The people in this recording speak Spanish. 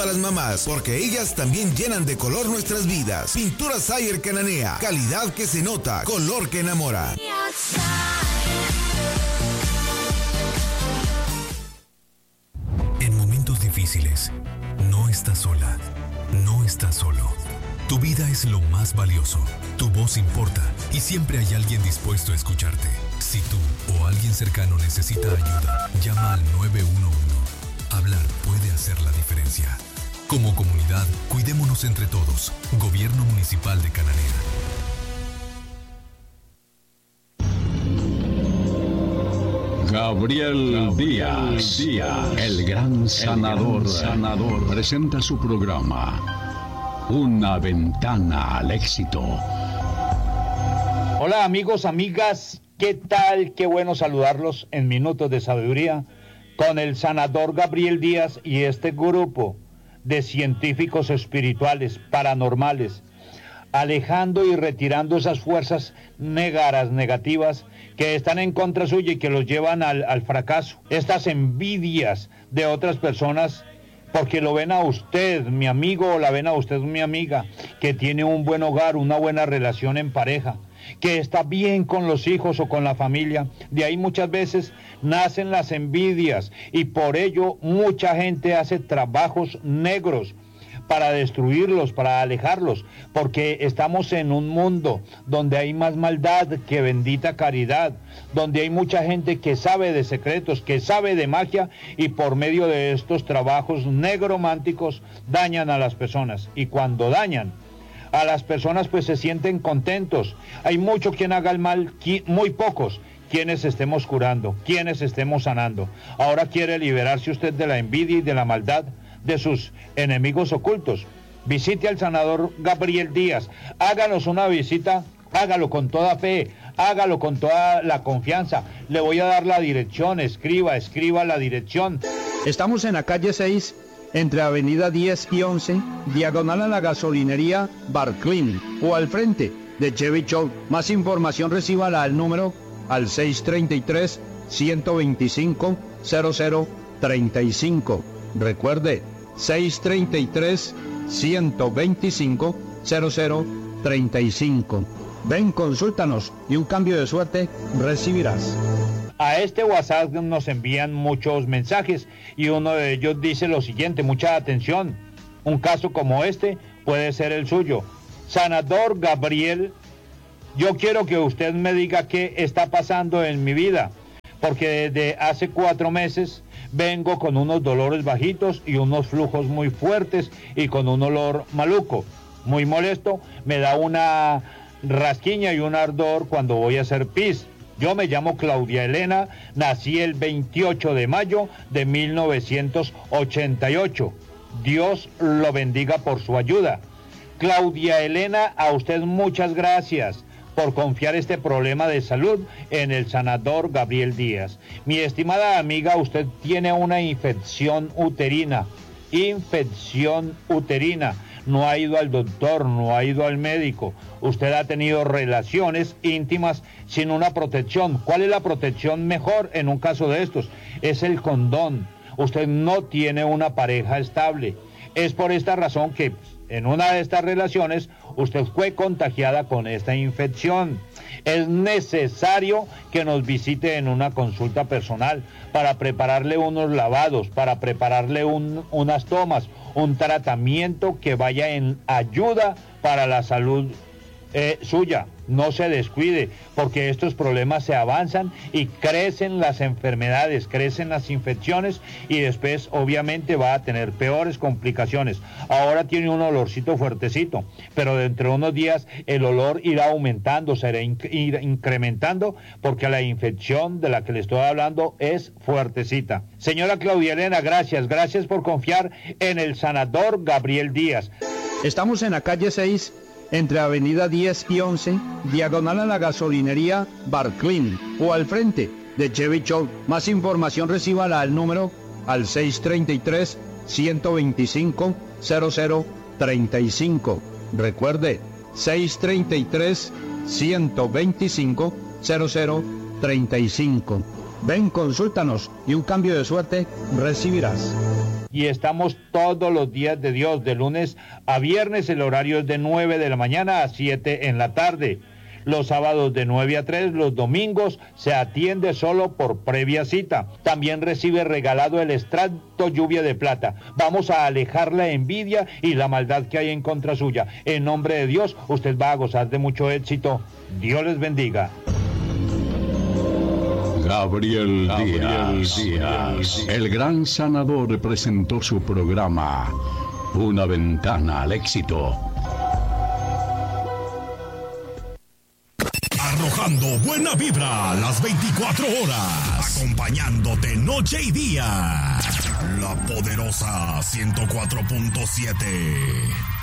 todas las mamás, porque ellas también llenan de color nuestras vidas. Pintura Sayer Cananea, calidad que se nota, color que enamora. En momentos difíciles, no estás sola, no estás solo. Tu vida es lo más valioso, tu voz importa y siempre hay alguien dispuesto a escucharte. Si tú o alguien cercano necesita ayuda, llama al 911. Hablar puede hacer la diferencia. Como comunidad, cuidémonos entre todos. Gobierno Municipal de Cananea. Gabriel Díaz, el gran sanador, presenta su programa, Una Ventana al Éxito. Hola amigos, amigas, ¿qué tal? Qué bueno saludarlos en Minutos de Sabiduría con el sanador Gabriel Díaz y este grupo de científicos espirituales, paranormales, alejando y retirando esas fuerzas negativas que están en contra suya y que los llevan al fracaso. Estas envidias de otras personas porque lo ven a usted, mi amigo, o la ven a usted, mi amiga, que tiene un buen hogar, una buena relación en pareja, que está bien con los hijos o con la familia. De ahí muchas veces nacen las envidias y por ello mucha gente hace trabajos negros para destruirlos, para alejarlos, porque estamos en un mundo donde hay más maldad que bendita caridad, donde hay mucha gente que sabe de secretos, que sabe de magia y por medio de estos trabajos negrománticos dañan a las personas. Y cuando dañan a las personas pues se sienten contentos. Hay mucho quien haga el mal, muy pocos quienes estemos curando, quienes estemos sanando. Ahora quiere liberarse usted de la envidia y de la maldad de sus enemigos ocultos. Visite al sanador Gabriel Díaz, háganos una visita, hágalo con toda fe, hágalo con toda la confianza. Le voy a dar la dirección, escriba la dirección. Estamos en la calle 6, entre avenida 10 y 11, diagonal a la gasolinería Barclin, o al frente de Chevy Show. Más información recíbala al número al 633-125-0035. Recuerde, 633-125-0035. Ven, consúltanos y un cambio de suerte recibirás. A este WhatsApp nos envían muchos mensajes y uno de ellos dice lo siguiente: mucha atención, un caso como este puede ser el suyo. Sanador Gabriel, yo quiero que usted me diga qué está pasando en mi vida, porque desde hace 4 meses vengo con unos dolores bajitos y unos flujos muy fuertes y con un olor maluco, muy molesto. Me da una rasquiña y un ardor cuando voy a hacer pis. Yo me llamo Claudia Elena, nací el 28 de mayo de 1988. Dios lo bendiga por su ayuda. Claudia Elena, a usted muchas gracias por confiar este problema de salud en el sanador Gabriel Díaz. Mi estimada amiga, usted tiene una infección uterina. No ha ido al doctor, no ha ido al médico. Usted ha tenido relaciones íntimas sin una protección. ¿Cuál es la protección mejor en un caso de estos? Es el condón. Usted no tiene una pareja estable. Es por esta razón que en una de estas relaciones usted fue contagiada con esta infección. Es necesario que nos visite en una consulta personal para prepararle unos lavados, para prepararle unas tomas, un tratamiento que vaya en ayuda para la salud suya. No se descuide, porque estos problemas se avanzan y crecen las enfermedades, crecen las infecciones y después obviamente va a tener peores complicaciones. Ahora tiene un olorcito fuertecito, pero dentro de unos días el olor irá aumentando, se irá incrementando, porque la infección de la que le estoy hablando es fuertecita. Señora Claudia Elena, gracias por confiar en el sanador Gabriel Díaz. Estamos en la calle 6, entre avenida 10 y 11, diagonal a la gasolinería Barclin, o al frente de Chevy Show. Más información recíbala al número al 633-125-0035. Recuerde, 633-125-0035. Ven, consúltanos y un cambio de suerte recibirás. y estamos todos los días de Dios, de lunes a viernes. El horario es de 9 de la mañana a 7 en la tarde. Los sábados de 9 a 3, los domingos se atiende solo por previa cita. También recibe regalado el extracto lluvia de plata. Vamos a alejar la envidia y la maldad que hay en contra suya. En nombre de Dios, usted va a gozar de mucho éxito. Dios les bendiga. Gabriel Díaz, el gran sanador, presentó su programa Una Ventana al Éxito. Arrojando buena vibra las 24 horas, acompañándote noche y día. La poderosa 104.7.